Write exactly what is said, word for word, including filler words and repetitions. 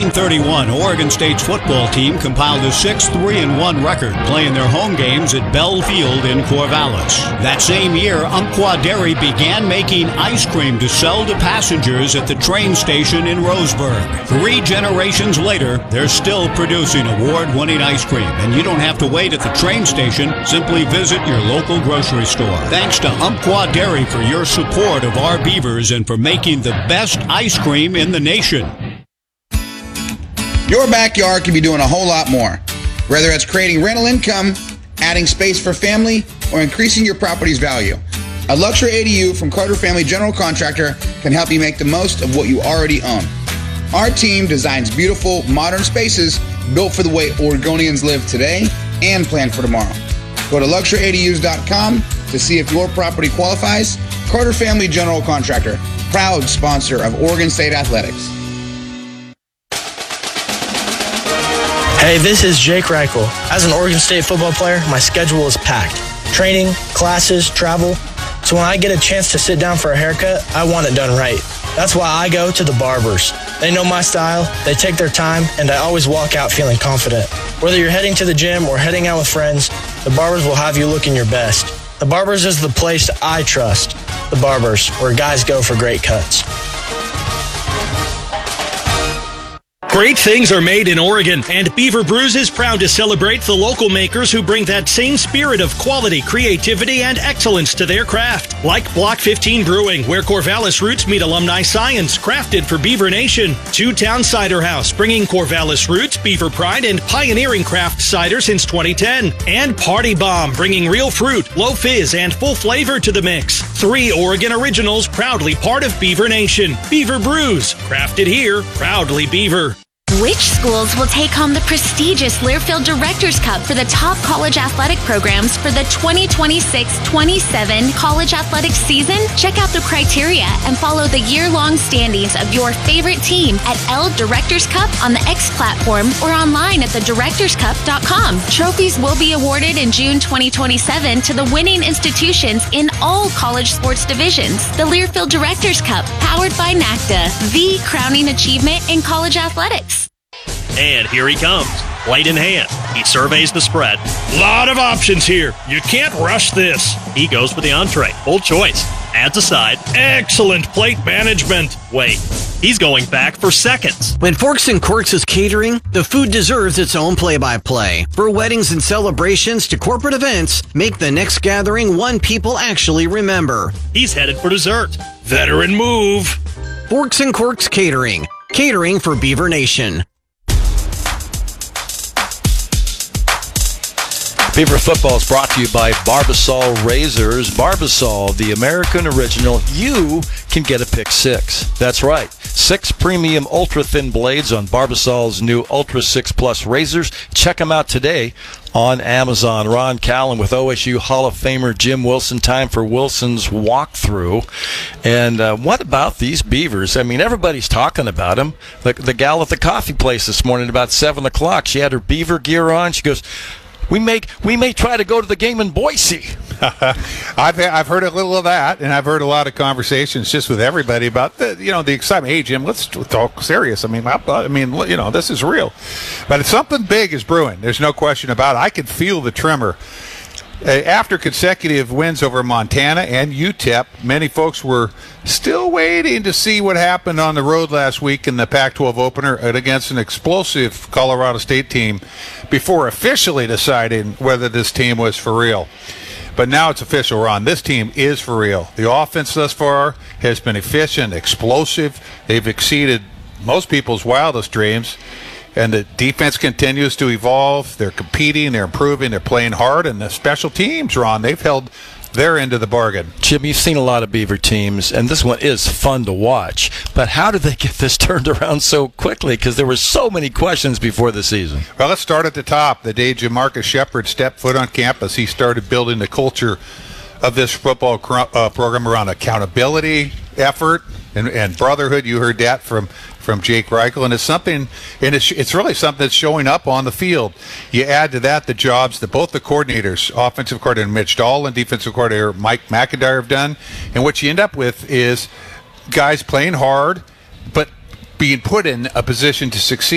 nineteen thirty-one, Oregon State's football team compiled a six three and one record, playing their home games at Bell Field in Corvallis. That same year, Umpqua Dairy began making ice cream to sell to passengers at the train station in Roseburg. Three generations later, they're still producing award-winning ice cream, and you don't have to wait at the train station. Simply visit your local grocery store. Thanks to Umpqua Dairy for your support of our Beavers and for making the best ice cream in the nation. Your backyard can be doing a whole lot more. Whether it's creating rental income, adding space for family, or increasing your property's value. A luxury A D U from Carter Family General Contractor can help you make the most of what you already own. Our team designs beautiful, modern spaces built for the way Oregonians live today and plan for tomorrow. Go to luxury a d u s dot com to see if your property qualifies. Carter Family General Contractor, proud sponsor of Oregon State Athletics. Hey, this is Jake Reichel. As an Oregon State football player, my schedule is packed. Training, classes, travel. So when I get a chance to sit down for a haircut, I want it done right. That's why I go to the barbers. They know my style, they take their time, and I always walk out feeling confident. Whether you're heading to the gym or heading out with friends, the barbers will have you looking your best. The Barbers is the place I trust. The Barbers, where guys go for great cuts. Great things are made in Oregon, and Beaver Brews is proud to celebrate the local makers who bring that same spirit of quality, creativity, and excellence to their craft. Like Block fifteen Brewing, where Corvallis roots meet alumni science, crafted for Beaver Nation. Two Town Cider House, bringing Corvallis roots, Beaver pride, and pioneering craft cider since twenty ten. And Party Bomb, bringing real fruit, low fizz, and full flavor to the mix. Three Oregon originals, proudly part of Beaver Nation. Beaver Brews, crafted here, proudly Beaver. Which schools will take home the prestigious Learfield Directors Cup for the top college athletic programs for the twenty twenty-six twenty-seven college athletics season? Check out the criteria and follow the year-long standings of your favorite team at L Directors Cup on the X platform or online at the directors cup dot com. Trophies will be awarded in June twenty twenty-seven to the winning institutions in all college sports divisions. The Learfield Directors Cup, powered by NACDA, the crowning achievement in college athletics. And here he comes, plate in hand. He surveys the spread. Lot of options here. You can't rush this. He goes for the entree. Full choice. Adds a side. Excellent plate management. Wait, he's going back for seconds. When Forks and Corks is catering, the food deserves its own play-by-play. For weddings and celebrations to corporate events, make the next gathering one people actually remember. He's headed for dessert. Veteran move. Forks and Corks Catering. Catering for Beaver Nation. Beaver Football is brought to you by Barbasol Razors. Barbasol, the American original. You can get a pick six. That's right. Six premium ultra-thin blades on Barbasol's new Ultra six Plus razors. Check them out today on Amazon. Ron Callan with O S U Hall of Famer Jim Wilson. Time for Wilson's walkthrough. And uh, what about these Beavers? I mean, everybody's talking about them. The, the gal at the coffee place this morning about seven o'clock, she had her Beaver gear on. She goes, We may we may try to go to the game in Boise. I've I've heard a little of that, and I've heard a lot of conversations just with everybody about the you know the excitement. Hey Jim, let's talk serious. I mean, I, I mean, you know, this is real, but it's something big is brewing. There's no question about it. I could feel the tremor. Uh, after consecutive wins over Montana and U T E P, many folks were still waiting to see what happened on the road last week in the Pac twelve opener against an explosive Colorado State team before officially deciding whether this team was for real. But now it's official, Ron. This team is for real. The offense thus far has been efficient, explosive. They've exceeded most people's wildest dreams. And the defense continues to evolve. They're competing, they're improving, they're playing hard. And the special teams, Ron, they've held their end of the bargain. Jim, you've seen a lot of Beaver teams, and this one is fun to watch. But how did they get this turned around so quickly? Because there were so many questions before the season. Well, let's start at the top. The day Jamarcus Shepard stepped foot on campus, he started building the culture of this football cr- uh, program around accountability, effort, and, and brotherhood. You heard that from from Jake Reichel, and it's something, and it's, it's really something that's showing up on the field. You add to that the jobs that both the coordinators, offensive coordinator Mitch Dahl and defensive coordinator Mike McIntyre have done, and what you end up with is guys playing hard, but being put in a position to succeed.